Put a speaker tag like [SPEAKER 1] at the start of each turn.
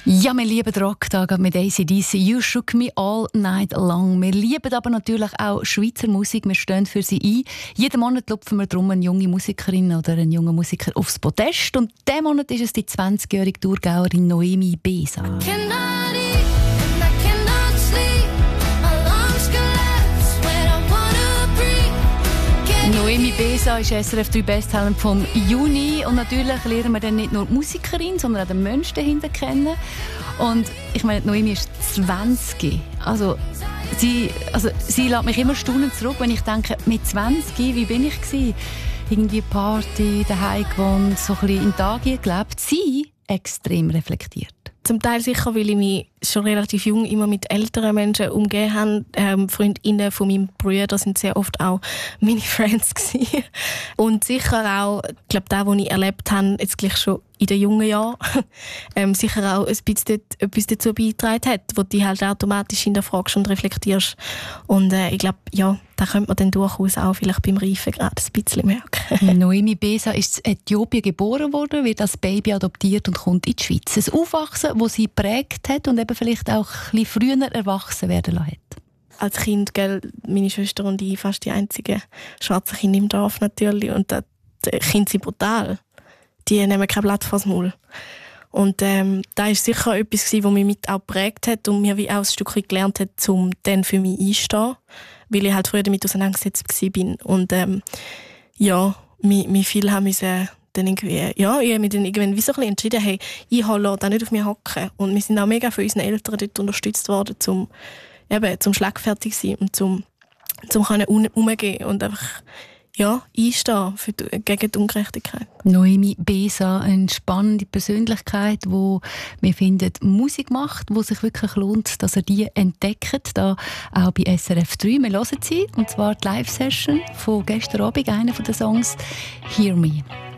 [SPEAKER 1] Ja, wir lieben den Rocktag mit AC/DC. You Shook Me All Night Long. Wir lieben aber natürlich auch Schweizer Musik. Wir stehen für sie ein. Jeden Monat klopfen wir darum eine junge Musikerin oder einen jungen Musiker aufs Podest. Und diesen Monat ist es die 20-jährige Thurgauerin Noemi Besa. Noemi Besa ist SRF 3 Besttalent vom Juni. Und natürlich lernen wir dann nicht nur die Musikerin, sondern auch den Menschen dahinter kennen. Und ich meine, Noemi ist 20. Also sie lässt mich immer staunend zurück, wenn ich denke, mit 20, wie bin ich gewesen? Irgendwie Party, daheim gewohnt, so ein bisschen in den Tag gelebt. Sie extrem reflektiert.
[SPEAKER 2] Zum Teil sicher, weil ich mich schon relativ jung immer mit älteren Menschen umgeben habe. Freundinnen von meinem Bruder sind sehr oft auch meine Friends gewesen. Und sicher auch, ich glaube, das, was ich erlebt habe, jetzt gleich schon in den jungen Jahren, sicher auch ein bisschen etwas dazu beigetragen hat, wo du dich halt automatisch hinterfragst und reflektierst. Und ich glaube, ja, da könnte man dann durchaus auch vielleicht beim Reifen gerade ein bisschen merken.
[SPEAKER 1] Noemi Besa ist in Äthiopien geboren worden, wird als Baby adoptiert und kommt in die Schweiz. Ein Aufwachsen, das sie geprägt hat und eben vielleicht auch ein bisschen früher erwachsen werden lassen hat.
[SPEAKER 2] Als Kind, gell, meine Schwester und ich, fast die einzigen schwarzen Kinder im Dorf natürlich. Und die Kinder sind brutal. Die nehmen kein Blatt vors Maul. Und da war sicher etwas, was mich mit auch geprägt hat und mir wie auch ein Stückchen gelernt hat, um dann für mich einzustehen. Weil ich halt früher damit auseinandergesetzt war. Und ja, mich viel haben müssen dann irgendwie, ja, ich habe mich dann irgendwann wie so ein bisschen entschieden, hey, ich lasse da nicht auf mich hocken. Und wir sind auch mega von unseren Eltern dort unterstützt worden, zum schlagfertig sein und zum umgehen und einfach, ja, einstehen gegen die Ungerechtigkeit.
[SPEAKER 1] Noemi Besa, eine spannende Persönlichkeit, die wir finden, Musik macht, wo sich wirklich lohnt, dass ihr die entdeckt, da auch bei SRF 3. Wir hören sie, und zwar die Live-Session von gestern Abend, einer der Songs «Hear Me».